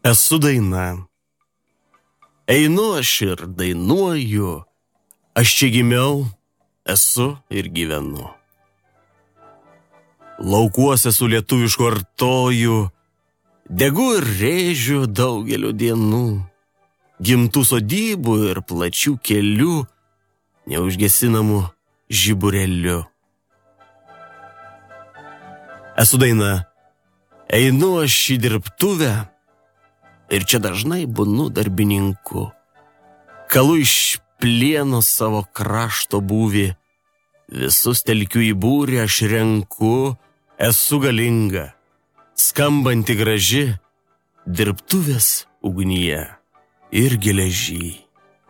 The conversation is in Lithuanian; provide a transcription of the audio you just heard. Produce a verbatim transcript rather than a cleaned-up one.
Esu daina. Einu aš ir dainuoju, aš čia gimiau, esu ir gyvenu. Laukuose su lietuvišku artoju, degu ir rėžiu daugelio dienų, gimtų sodybų ir plačių kelių, neužgesinamų žibureliu. Esu daina, einu aš į dirbtuvę, ir čia dažnai būnu darbininku. Kalu iš plieno savo krašto būvį, visus telkiu į būrį aš renku, esu galinga, skambanti graži, dirbtuvės ugnyje ir geležy.